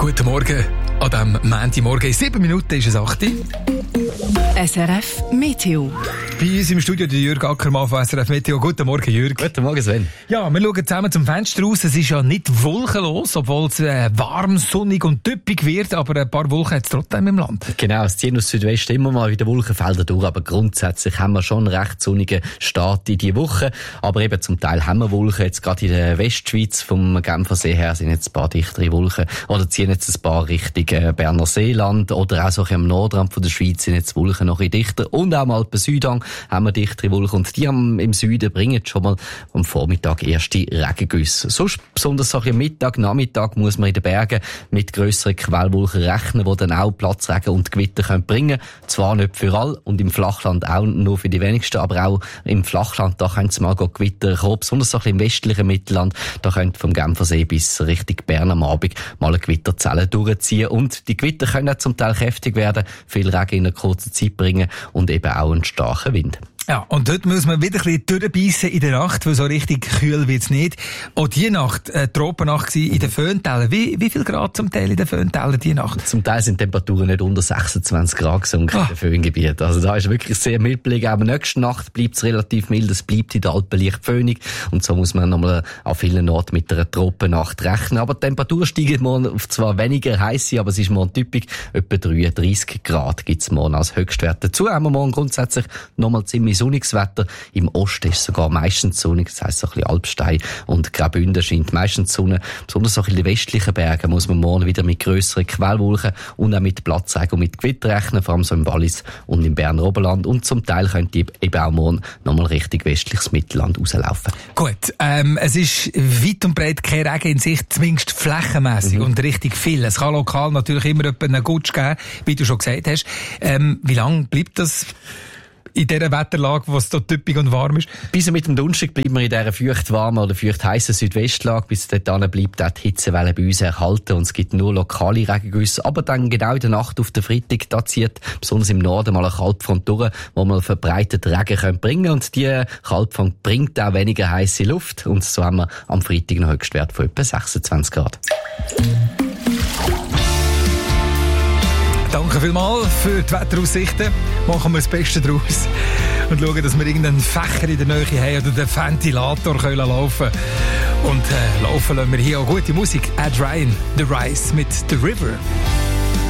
Guten Morgen. An diesem Montagmorgen in 7 Minuten ist es 8 Uhr. SRF Meteo. Bei uns im Studio der Jürg Ackermann von SRF Meteo. Guten Morgen, Jürg. Guten Morgen, Sven. Ja, wir schauen zusammen zum Fenster raus. Es ist ja nicht wolkenlos, obwohl es warm, sonnig und typisch wird, aber ein paar Wolken hat es trotzdem im Land. Genau, es ziehen aus Südwesten immer mal wieder Wolkenfelder durch, aber grundsätzlich haben wir schon einen recht sonnigen Start in die Woche. Aber eben zum Teil haben wir Wolken. Jetzt gerade in der Westschweiz vom Genfersee her sind jetzt ein paar dichtere Wolken oder ziehen jetzt ein paar Richtung Berner Seeland oder auch so am Nordrand von der Schweiz sind jetzt Wolken noch ein bisschen dichter. Und auch am Alpen-Südhang haben wir dichtere Wolken und die im Süden bringen schon mal am Vormittag erste Regengüsse. Sonst, besonders so am Mittag, Nachmittag, muss man in den Bergen mit grösseren Quellwolken rechnen, die dann auch Platzregen und Gewitter bringen können. Zwar nicht für alle und im Flachland auch nur für die wenigsten, aber auch im Flachland, da können es mal Gewitter kommen. Besonders so im westlichen Mittelland, da könnte vom Genfersee bis Richtung Bern am Abend mal eine Gewitterzelle durchziehen. Und die Gewitter können auch zum Teil kräftig werden, viel Regen in einer kurzen Zeit bringen und eben auch einen starken Wind. Ja, und dort muss man wieder ein bisschen durchbeissen in der Nacht, weil so richtig kühl wird's nicht. Auch die Nacht, Tropennacht gsi in den Föhntälern. Wie viel Grad zum Teil in den Föhntälern die Nacht? Zum Teil sind Temperaturen nicht unter 26 Grad gesunken in den Föhngebieten. Also da ist wirklich sehr mild gelegen. Aber nächste Nacht bleibt es relativ mild. Es bleibt in den Alpen leicht föhnig. Und so muss man nochmal an vielen Orten mit einer Tropennacht rechnen. Aber die Temperatur steigt morgen auf zwar weniger heiß, aber es ist morgen typisch. Etwa 33 Grad gibt's morgen als Höchstwert. Dazu haben wir morgen grundsätzlich nochmal ziemlich sonniges Wetter. Im Osten ist es sogar meistens sonnig, das heisst so ein bisschen Alpstein und Graubünden scheint meistens die Sonne. Besonders so in den westlichen Bergen muss man morgen wieder mit grösseren Quellwolken und auch mit Platzregen und mit Gewitter rechnen, vor allem so im Wallis und im Berner Oberland. Und zum Teil könnte eben auch morgen nochmal Richtung westliches Mittelland rauslaufen. Gut, es ist weit und breit kein Regen in Sicht, zumindest flächenmässig und richtig viel. Es kann lokal natürlich immer einen Gutsch geben, wie du schon gesagt hast. Wie lange bleibt das in dieser Wetterlage, wo es dort typisch und warm ist? Bis mit dem Donnerstag bleiben wir in dieser feucht-warmen oder feucht-heissen Südwestlage. Bis dahin bleibt auch die Hitzewelle bei uns erhalten und es gibt nur lokale Regengüsse. Aber dann genau in der Nacht auf den Freitag, da zieht besonders im Norden mal eine Kaltfront durch, wo man verbreitet Regen bringen können. Und die Kaltfront bringt auch weniger heisse Luft. Und so haben wir am Freitag einen Höchstwert von etwa 26 Grad. Danke vielmals für die Wetteraussichten. Machen wir das Beste daraus und schauen, dass wir irgendeinen Fächer in der Nähe haben oder den Ventilator können laufen. Und laufen lassen wir hier auch gute Musik. Ed Ryan, The Rise mit The River.